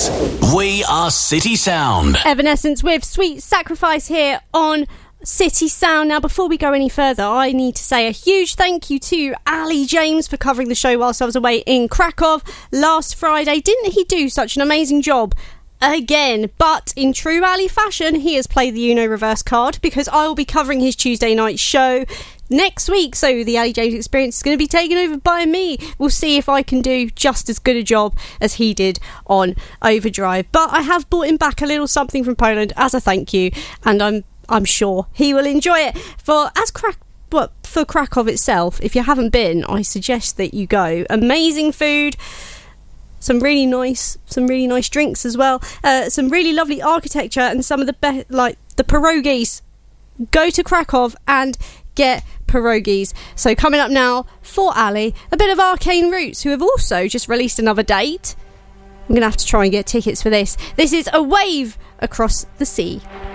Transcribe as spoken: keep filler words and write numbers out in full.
This, we are City Sound. Evanescence with Sweet Sacrifice here on City Sound. Now, before we go any further, I need to say a huge thank you to Ali James for covering the show whilst I was away in Krakow last Friday. Didn't he do such an amazing job? Again, but in true Ali fashion, he has played the Uno reverse card because I will be covering his Tuesday night show next week, so the Ali James experience is going to be taken over by me. We'll see if I can do just as good a job as he did on Overdrive, but I have brought him back a little something from Poland as a thank you, and I'm I'm sure he will enjoy it. For as crack but for Krakow itself, if you haven't been, I suggest that you go. Amazing food, some really nice some really nice drinks as well, uh, some really lovely architecture, and some of the best, like the pierogies. Go to Krakow and get pierogies. So coming up now for Ali, a bit of Arcane Roots, who have also just released another date. I'm gonna have to try and get tickets for this. This is A Wave Across the Sea.